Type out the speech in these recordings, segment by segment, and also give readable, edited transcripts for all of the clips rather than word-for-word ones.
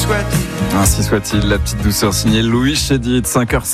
soit-il. Ainsi soit-il, la petite douceur signée Louis Chédid,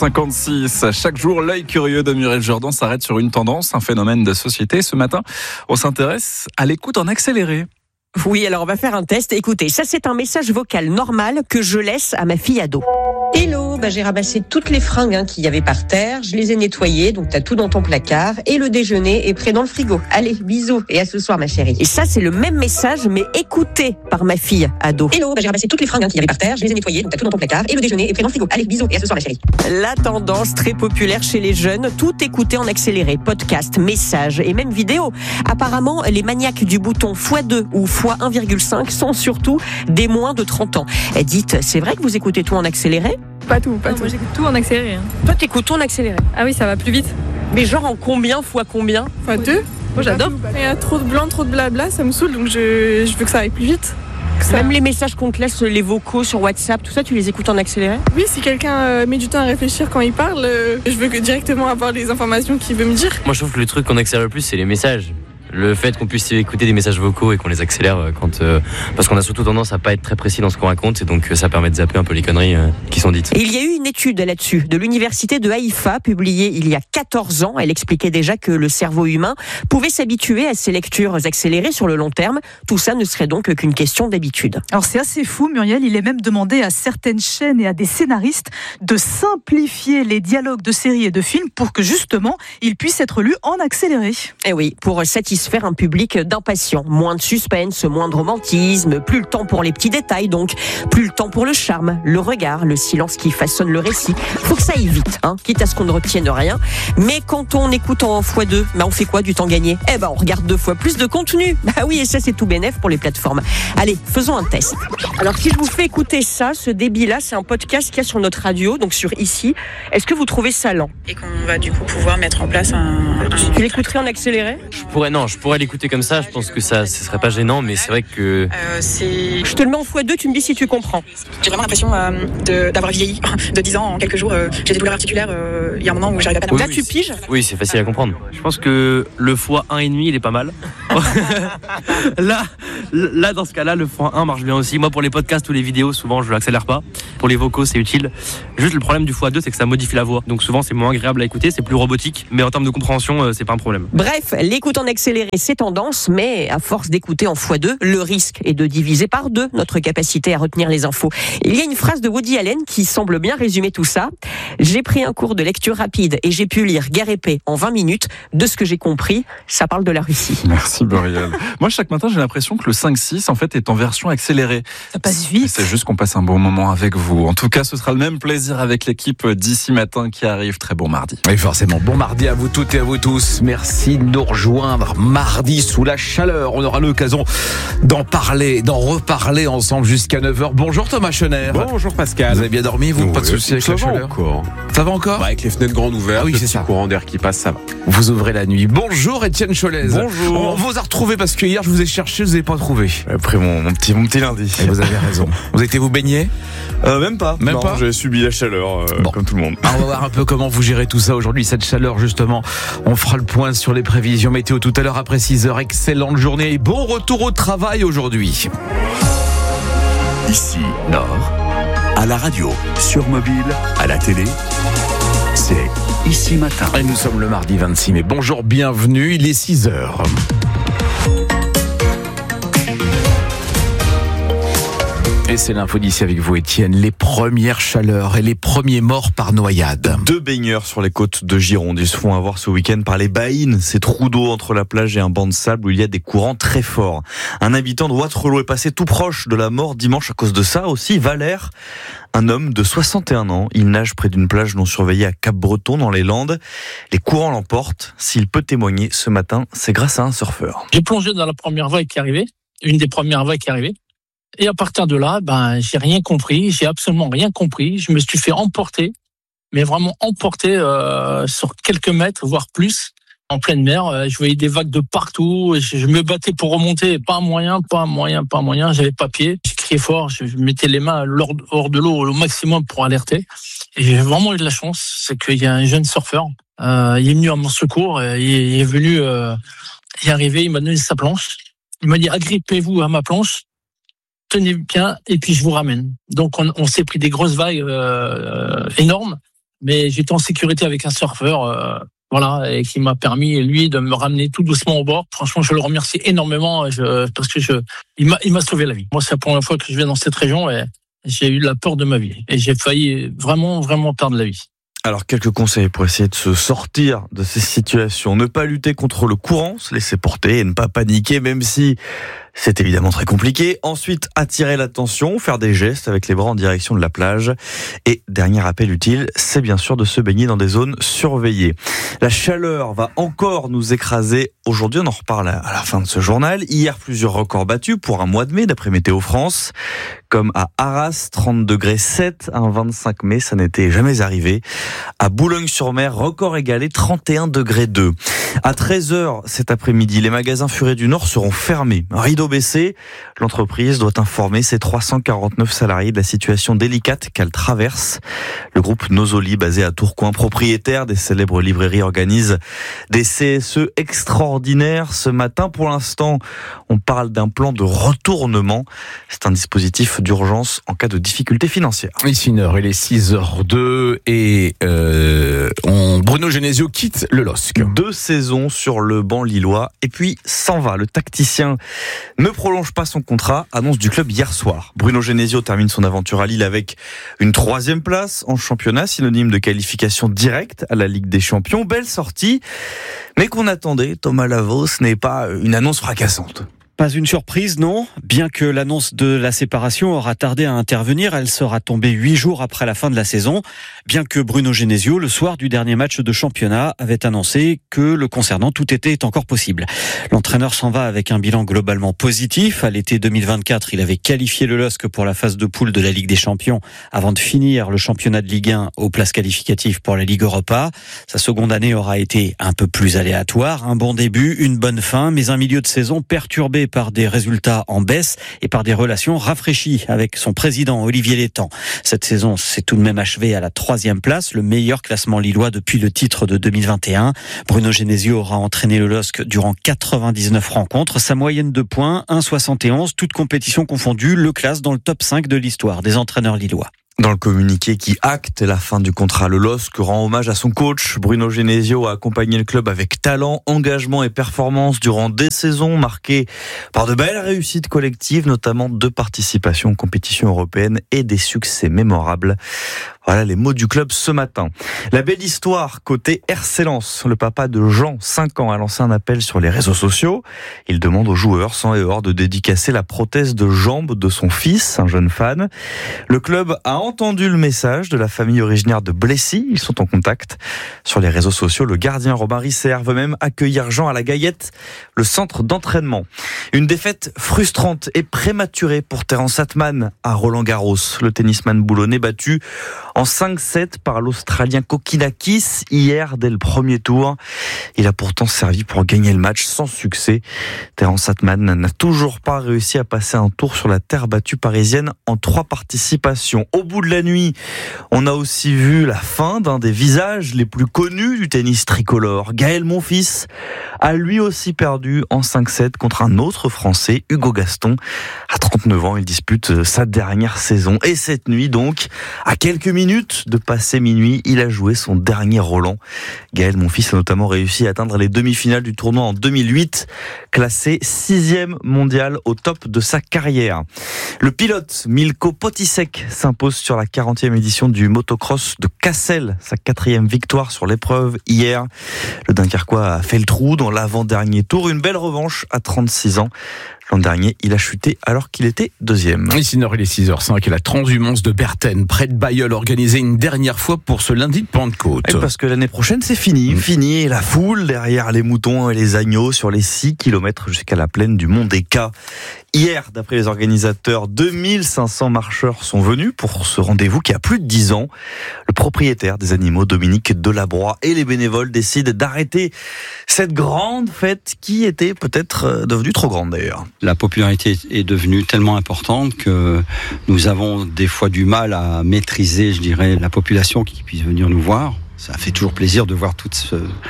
5h56. Chaque jour, l'œil curieux de Muriel Jourdan s'arrête sur une tendance, un phénomène de société. Ce matin, on s'intéresse à l'écoute en accéléré. Oui, alors on va faire un test. Écoutez, ça c'est un message vocal normal que je laisse à ma fille ado. Hello, j'ai ramassé toutes les fringues qu'il y avait par terre, je les ai nettoyées, donc t'as tout dans ton placard, et le déjeuner est prêt dans le frigo. Allez, bisous, et à ce soir ma chérie. Et ça c'est le même message, mais écouté par ma fille ado. Hello, j'ai ramassé toutes les fringues qu'il y avait par terre, je les ai nettoyées, donc t'as tout dans ton placard, et le déjeuner est prêt dans le frigo. Allez, bisous, et à ce soir ma chérie. La tendance très populaire chez les jeunes, tout écouter en accéléré, podcast, messages et même vidéos. Apparemment, les maniaques du bouton x2 ou x1,5 sont surtout des moins de 30 ans. Dites, c'est vrai que vous écoutez tout en accéléré ? Pas tout. Moi j'écoute tout en accéléré. Toi t'écoutes tout en accéléré. Ah oui, ça va plus vite. Mais genre en combien fois combien ? Fois 2. Moi j'adore. Il y a trop de blanc, trop de blabla, ça me saoule, donc je veux que ça aille plus vite. Même les messages qu'on te laisse, les vocaux sur WhatsApp, tout ça, tu les écoutes en accéléré ? Oui, si quelqu'un met du temps à réfléchir quand il parle, je veux directement avoir les informations qu'il veut me dire. Moi je trouve que le truc qu'on accélère le plus, c'est les messages. Le fait qu'on puisse écouter des messages vocaux et qu'on les accélère parce qu'on a surtout tendance à pas être très précis dans ce qu'on raconte, et donc ça permet de zapper un peu les conneries qui sont dites. Et il y a eu une étude là-dessus de l'université de Haïfa publiée il y a 14 ans. Elle expliquait déjà que le cerveau humain pouvait s'habituer à ces lectures accélérées sur le long terme. Tout ça ne serait donc qu'une question d'habitude. Alors c'est assez fou, Muriel. Il est même demandé à certaines chaînes et à des scénaristes de simplifier les dialogues de séries et de films pour que justement ils puissent être lus en accéléré. Et oui, pour satisfaire un public d'impatients. Moins de suspense, moins de romantisme, plus le temps pour les petits détails, donc plus le temps pour le charme, le regard, le silence qui façonne le récit. Faut que ça aille vite, quitte à ce qu'on ne retienne rien. Mais quand on écoute en x2, on fait quoi du temps gagné ? On regarde 2 fois plus de contenu. Oui, et ça c'est tout bénef pour les plateformes. Allez, faisons un test. Alors si je vous fais écouter ça, ce débit-là, c'est un podcast qu'il y a sur notre radio, donc sur Ici. Est-ce que vous trouvez ça lent ? Et qu'on va du coup pouvoir mettre en place Tu l'écouterais en accéléré ? Je pourrais l'écouter comme ça, je pense que ce serait pas gênant, mais c'est vrai que... Je te le mets en x2, tu me dis si tu comprends. J'ai vraiment l'impression d'avoir vieilli de 10 ans en quelques jours. J'ai des douleurs articulaires, il y a un moment où j'arrive à pas... Là tu piges ? Oui, c'est facile à comprendre. Je pense que le x1,5 il est pas mal. là dans ce cas-là, le x1 marche bien aussi. Moi pour les podcasts ou les vidéos, souvent je l'accélère pas. Pour les vocaux c'est utile. Juste le problème du x2 c'est que ça modifie la voix. Donc souvent c'est moins agréable à écouter, c'est plus robotique. Mais en termes de compréhension c'est pas un problème. Bref, l'écoute en accéléré c'est tendance, mais à force d'écouter en x2, le risque est de diviser par 2 notre capacité à retenir les infos. Il y a une phrase de Woody Allen qui semble bien résumer tout ça. J'ai pris un cours de lecture rapide et j'ai pu lire Guerre et paix en 20 minutes. De ce que j'ai compris, ça parle de la Russie. Merci Muriel. Moi chaque matin j'ai l'impression que le 5-6 en fait est en version accélérée. Ça passe vite. C'est juste qu'on passe un bon moment avec vous. En tout cas ce sera le même plaisir avec l'équipe d'Ici Matin qui arrive. Très bon mardi. Et forcément bon mardi à vous toutes et à vous tous. Merci de nous rejoindre mardi sous la chaleur. On aura l'occasion d'en reparler ensemble jusqu'à 9h. Bonjour Thomas Chenert. Bonjour Pascal. Vous avez bien dormi, vous? Pas de soucis avec la chaleur? Ça va encore? Avec les fenêtres grandes ouvertes, oui, le c'est petit ça. courant d'air qui passe, ça va. Vous ouvrez la nuit. Bonjour Étienne Cholez. Bonjour. On vous a retrouvé parce que hier je vous ai cherché, je vous ai pas trouvé. Après mon petit lundi. Et vous avez raison. Vous avez été vous baigner? Même pas. Même non, pas. j'ai subi la chaleur, comme tout le monde. Alors, on va voir un peu comment vous gérez tout ça aujourd'hui, cette chaleur justement. On fera le point sur les prévisions météo tout à l'heure après 6h. Excellente journée et bon retour au travail aujourd'hui. Ici, Nord, à la radio, sur mobile, à la télé, c'est Ici Matin. Et nous sommes le mardi 26 mai. Bonjour, bienvenue, il est 6h. Et c'est l'info d'ici avec vous, Étienne. Les premières chaleurs et les premiers morts par noyade. 2 baigneurs sur les côtes de Gironde. Ils se font avoir ce week-end par les baïnes, ces trous d'eau entre la plage et un banc de sable où il y a des courants très forts. Un habitant de Waterloo est passé tout proche de la mort dimanche à cause de ça. Aussi, Valère, un homme de 61 ans. Il nage près d'une plage non surveillée à Cap-Breton dans les Landes. Les courants l'emportent. S'il peut témoigner ce matin, c'est grâce à un surfeur. J'ai plongé dans la première vague qui arrivait, une des premières vagues qui arrivait. Et à partir de là, j'ai rien compris, j'ai absolument rien compris. Je me suis fait emporter, mais vraiment emporter sur quelques mètres, voire plus, en pleine mer. Je voyais des vagues de partout. Je me battais pour remonter, pas moyen. J'avais pas pied. Je criais fort, je mettais les mains hors de l'eau au maximum pour alerter. Et j'ai vraiment eu de la chance, c'est qu'il y a un jeune surfeur. Il est venu à mon secours, il est venu y arriver, il m'a donné sa planche. Il m'a dit agrippez-vous à ma planche. tenez bien, et puis je vous ramène. Donc on s'est pris des grosses vagues énormes, mais j'étais en sécurité avec un surfeur, voilà, et qui m'a permis, lui, de me ramener tout doucement au bord. Franchement, je le remercie énormément, parce que il m'a sauvé la vie. Moi, c'est la première fois que je viens dans cette région et j'ai eu la peur de ma vie. Et j'ai failli vraiment, vraiment perdre la vie. Alors, quelques conseils pour essayer de se sortir de ces situations. Ne pas lutter contre le courant, se laisser porter et ne pas paniquer, même si c'est évidemment très compliqué. Ensuite, attirer l'attention, faire des gestes avec les bras en direction de la plage. Et dernier rappel utile, c'est bien sûr de se baigner dans des zones surveillées. La chaleur va encore nous écraser aujourd'hui. On en reparle à la fin de ce journal. Hier, plusieurs records battus pour un mois de mai, d'après Météo France. Comme à Arras, 30,7 un 25 mai, ça n'était jamais arrivé. À Boulogne-sur-Mer, record égalé, 31,2. À 13h cet après-midi, les magasins Furet du Nord seront fermés. Rideau baissé, l'entreprise doit informer ses 349 salariés de la situation délicate qu'elle traverse. Le groupe Nosoli, basé à Tourcoing, propriétaire des célèbres librairies, organise des CSE extraordinaires ce matin. Pour l'instant, on parle d'un plan de retournement. C'est un dispositif d'urgence en cas de difficultés financières. Ici 1h, il est 6h02 et Bruno Genesio quitte le LOSC. 2 saisons sur le banc lillois et puis s'en va. Le tacticien ne prolonge pas son contrat, annonce du club hier soir. Bruno Genesio termine son aventure à Lille avec une 3e place en championnat, synonyme de qualification directe à la Ligue des Champions. Belle sortie, mais qu'on attendait. Thomas Lavaux, ce n'est pas une annonce fracassante. Pas une surprise, non. Bien que l'annonce de la séparation aura tardé à intervenir, elle sera tombée 8 jours après la fin de la saison. Bien que Bruno Genesio, le soir du dernier match de championnat, avait annoncé que le concernant, tout était encore possible. L'entraîneur s'en va avec un bilan globalement positif. À l'été 2024, il avait qualifié le LOSC pour la phase de poule de la Ligue des Champions avant de finir le championnat de Ligue 1 aux places qualificatives pour la Ligue Europa. Sa seconde année aura été un peu plus aléatoire. Un bon début, une bonne fin, mais un milieu de saison perturbé par des résultats en baisse et par des relations rafraîchies avec son président Olivier Létang. Cette saison s'est tout de même achevée à la 3e place, le meilleur classement lillois depuis le titre de 2021. Bruno Genesio aura entraîné le LOSC durant 99 rencontres. Sa moyenne de points, 1,71, toutes compétitions confondues, le classe dans le top 5 de l'histoire des entraîneurs lillois. Dans le communiqué qui acte la fin du contrat, le LOSC rend hommage à son coach. Bruno Genesio a accompagné le club avec talent, engagement et performance durant des saisons marquées par de belles réussites collectives, notamment 2 participations en compétition européenne et des succès mémorables. Voilà les mots du club ce matin. La belle histoire côté RC Lens. Le papa de Jean, 5 ans, a lancé un appel sur les réseaux sociaux. Il demande aux joueurs sans et hors de dédicacer la prothèse de jambe de son fils, un jeune fan. Le club a entendu le message de la famille originaire de Blessy. Ils sont en contact. Sur les réseaux sociaux, le gardien Robin Risser veut même accueillir Jean à la Gaillette, le centre d'entraînement. Une défaite frustrante et prématurée pour Terence Atman à Roland-Garros. Le tennisman boulonnais battu en 5-7 par l'Australien Kokinakis hier dès le premier tour. Il a pourtant servi pour gagner le match sans succès. Terence Atman n'a toujours pas réussi à passer un tour sur la terre battue parisienne en 3 participations. Au bout de la nuit, on a aussi vu la fin d'un des visages les plus connus du tennis tricolore. Gaël Monfils a lui aussi perdu en 5-7 contre un autre Français, Hugo Gaston. À 39 ans, il dispute sa dernière saison. Et cette nuit donc, à quelques minutes de passer minuit, il a joué son dernier Roland. Gaël Monfils a notamment réussi à atteindre les demi-finales du tournoi en 2008, classé 6e mondial au top de sa carrière. Le pilote Milko Potisek s'impose sur la 40e édition du motocross de Cassel, sa 4e victoire sur l'épreuve hier. Le Dunkerquois a fait le trou dans l'avant-dernier tour, une belle revanche à 36 ans. L'an dernier, il a chuté alors qu'il était 2e. Ici Nord, il est 6h05 et la transhumance de Berthen, près de Bailleul, organisée une dernière fois pour ce lundi de Pentecôte. Et parce que l'année prochaine, c'est fini. Fini la foule derrière les moutons et les agneaux sur les 6 km jusqu'à la plaine du Mont des Cats. Hier, d'après les organisateurs, 2500 marcheurs sont venus pour ce rendez-vous qui a plus de 10 ans. Le propriétaire des animaux, Dominique Delabroix, et les bénévoles décident d'arrêter cette grande fête qui était peut-être devenue trop grande d'ailleurs. La popularité est devenue tellement importante que nous avons des fois du mal à maîtriser, je dirais, la population qui puisse venir nous voir. Ça fait toujours plaisir de voir toute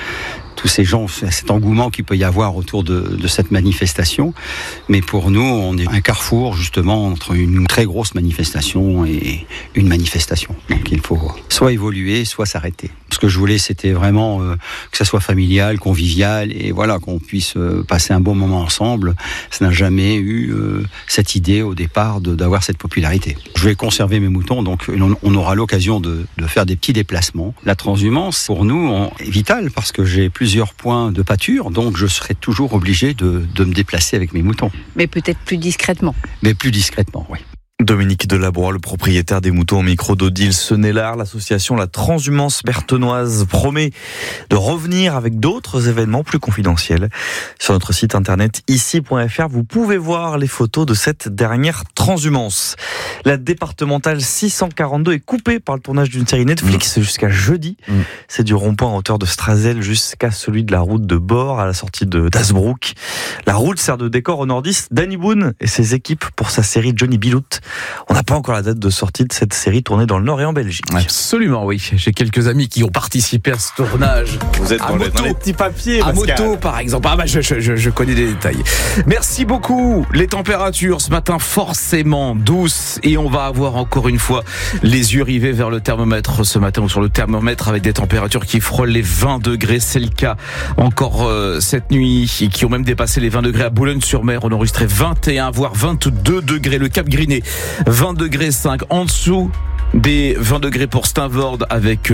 tous ces gens, cet engouement qu'il peut y avoir autour de cette manifestation. Mais pour nous, on est un carrefour justement entre une très grosse manifestation et une manifestation. Donc il faut soit évoluer, soit s'arrêter. Ce que je voulais, c'était vraiment que ça soit familial, convivial, et voilà, qu'on puisse passer un bon moment ensemble. Ça n'a jamais eu cette idée au départ d'avoir cette popularité. Je vais conserver mes moutons, donc on aura l'occasion de faire des petits déplacements. La transhumance, pour nous, est vitale parce que j'ai plusieurs points de pâture, donc je serai toujours obligé de me déplacer avec mes moutons. Mais peut-être plus discrètement. Mais plus discrètement, oui. Dominique Delabroix, le propriétaire des moutons au micro d'Odile Senelard. L'association La Transhumance Berthenoise promet de revenir avec d'autres événements plus confidentiels. Sur notre site internet ici.fr, vous pouvez voir les photos de cette dernière transhumance. La départementale 642 est coupée par le tournage d'une série Netflix jusqu'à jeudi. C'est du rond-point en hauteur de Strazel jusqu'à celui de la route de Bord à la sortie d'Hasbrook. La route sert de décor au nordiste. Danny Boone et ses équipes pour sa série Johnny B. Loot. On n'a pas encore la date de sortie de cette série tournée dans le Nord et en Belgique. Absolument, oui. J'ai quelques amis qui ont participé à ce tournage. Vous êtes dans les petits papiers, à Pascal. moto, par exemple. Ah bah, je connais des détails. Merci beaucoup. Les températures ce matin forcément douces et on va avoir encore une fois les yeux rivés vers le thermomètre ce matin ou sur le thermomètre avec des températures qui frôlent les 20 degrés. C'est le cas encore cette nuit et qui ont même dépassé les 20 degrés à Boulogne-sur-Mer. On enregistrait 21 voire 22 degrés. Le Cap Griné 20 degrés 5 en dessous des 20 degrés pour Steenvoorde avec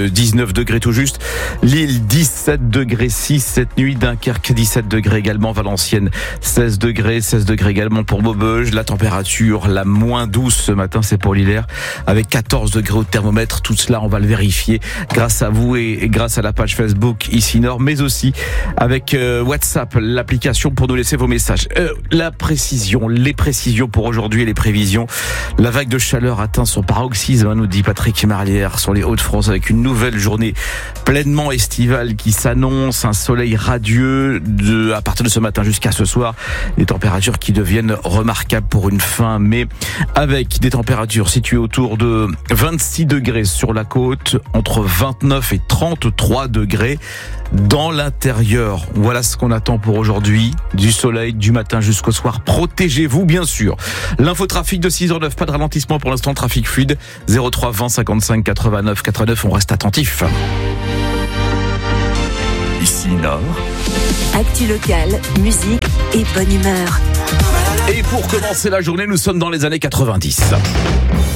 19 degrés tout juste. Lille 17 degrés 6 cette nuit. Dunkerque 17 degrés également. Valenciennes 16 degrés également pour Maubeuge. La température la moins douce ce matin c'est pour l'Isère avec 14 degrés au thermomètre. Tout cela on va le vérifier grâce à vous et grâce à la page Facebook Ici Nord, mais aussi avec WhatsApp, l'application pour nous laisser vos messages. Les précisions pour aujourd'hui et les prévisions. La vague de chaleur atteint son paroxysme, nous dit Patrick Marlière, sur les Hauts-de-France avec une nouvelle journée pleinement estivale qui s'annonce, un soleil radieux à partir de ce matin jusqu'à ce soir, des températures qui deviennent remarquables pour une fin mai, avec des températures situées autour de 26 degrés sur la côte, entre 29 et 33 degrés dans l'intérieur. Voilà ce qu'on attend pour aujourd'hui, du soleil du matin jusqu'au soir. Protégez-vous bien sûr. L'infotrafic de 6h09, pas de ralentissement pour l'instant, trafic fluide. 03 20 55 89 89, on reste attentif. Ici Nord. Actu locale, musique et bonne humeur. Et pour commencer la journée, nous sommes dans les années 90.